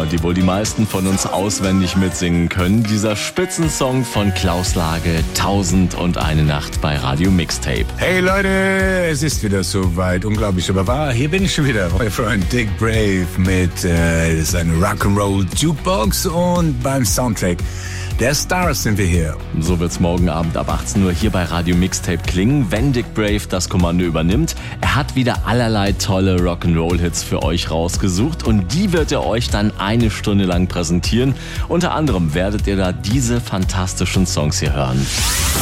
Nummer, die wohl die meisten von uns auswendig mitsingen können. Dieser Spitzensong von Klaus Lage, 1001 Nacht bei Radio Mixtape. Hey Leute, es ist wieder soweit, unglaublich aber wahr. Hier bin ich schon wieder, euer Freund Dick Brave mit seiner Rock'n'Roll Jukebox und beim Soundtrack der Stars sind wir hier. So wird's morgen Abend ab 18 Uhr hier bei Radio Mixtape klingen, wenn Dick Brave das Kommando übernimmt. Er hat wieder allerlei tolle Rock'n'Roll-Hits für euch rausgesucht und die wird er euch dann eine Stunde lang präsentieren. Unter anderem werdet ihr da diese fantastischen Songs hier hören.